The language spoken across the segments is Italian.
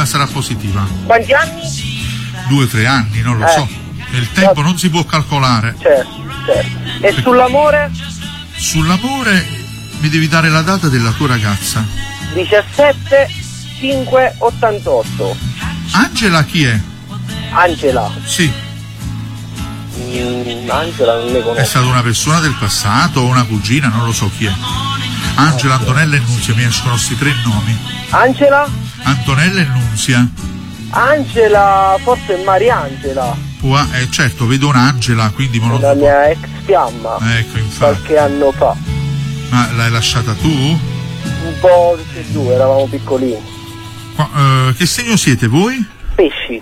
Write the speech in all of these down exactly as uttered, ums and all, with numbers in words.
ma sarà positiva. Quanti anni? Due o tre anni, non lo Eh. so. Il tempo non si può calcolare. Certo, certo. E sull'amore? Sull'amore mi devi dare la data della tua ragazza. diciassette cinque ottantotto. Angela chi è? Angela. Sì. Mm, Angela non ne È conosco. stata una persona del passato o una cugina, non lo so chi è. Angela, Antonella e Nunzia, mi escono questi tre nomi. Angela? Antonella e Nunzia. Angela, forse è Mariangela, Può, eh, certo, vedo un'Angela, quindi me lo la mia ex fiamma, Ecco, infatti. qualche anno fa. Ma l'hai lasciata tu? Un po' tutti e due, eravamo piccolini. Qua- eh, che segno siete voi? Pesci.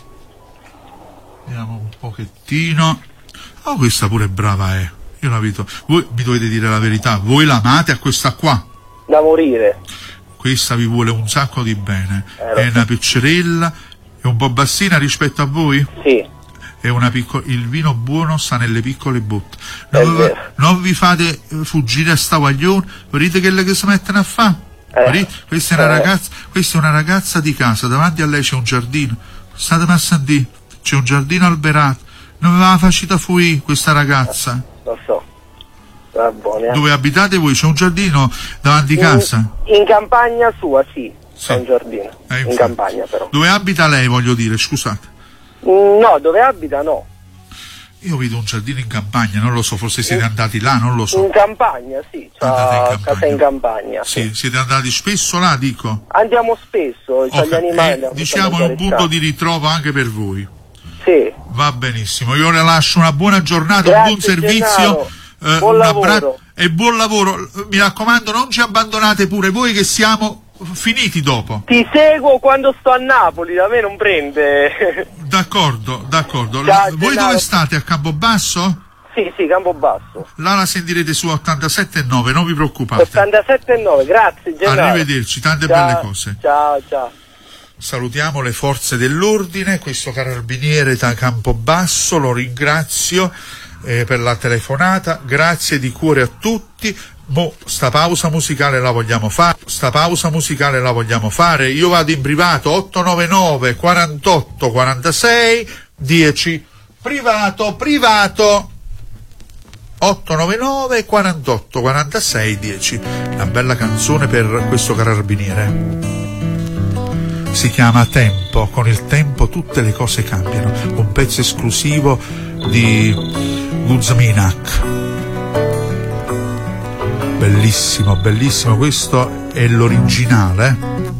Vediamo un pochettino. Oh, questa pure è brava, eh. Io la vedo. Voi mi dovete dire la verità. Voi l'amate a questa qua? Da morire. Questa vi vuole un sacco di bene. Eh, lo È so. una piaccerella, è un po' bassina rispetto a voi? Sì. È una picco- il vino buono sta nelle piccole botte. È Non, vero. non vi fate eh, fuggire a sta guaglione. Vedete quelle che si mettono a fare? Eh. Questa è una Eh. ragazza, questa è una ragazza di casa, davanti a lei c'è un giardino. State passando lì, c'è un giardino alberato. Non aveva facita fuori questa ragazza. Lo so. Va buono. Dove abitate voi? C'è un giardino davanti a casa? In, in campagna sua, sì. Sì. C'è un giardino. Eh, in infatti. campagna però. Dove abita lei, voglio dire, scusate. Mm, No, dove abita no. Io vedo un giardino in campagna, non lo so, forse siete andati là, non lo so. In campagna, sì. Andate in C'ha campagna. casa in campagna. Sì, siete andati spesso là, dico. Andiamo spesso, c'ha Ok, gli animali. eh, andiamo diciamo è sempre un a punto mangiare di ritrovo anche per voi. strada. Sì. Va benissimo, io le lascio una buona giornata, Grazie, un buon servizio, Gennaro. eh, Buon un lavoro. abbraccio e buon lavoro. Mi raccomando, non ci abbandonate pure voi che siamo finiti dopo. Ti seguo quando sto a Napoli, da me non prende. D'accordo, d'accordo. Ciao, La- voi Gennaro. dove state? A Campobasso? Sì, sì, Campobasso. Là la sentirete su ottantasette e nove, non vi preoccupate. ottantasette e nove, grazie Gennaro. Arrivederci, tante Ciao, belle cose. Ciao, ciao. Salutiamo le forze dell'ordine, questo carabiniere da Campobasso, lo ringrazio eh, per la telefonata, grazie di cuore a tutti. Mo sta pausa musicale la vogliamo fare, sta pausa musicale la vogliamo fare, io vado in privato otto nove nove quarantotto quarantasei dieci, privato, privato otto nove nove quarantotto quarantasei dieci, una bella canzone per questo carabiniere. Si chiama Tempo, con il tempo tutte le cose cambiano, un pezzo esclusivo di Guzminak. Bellissimo, bellissimo, questo è l'originale.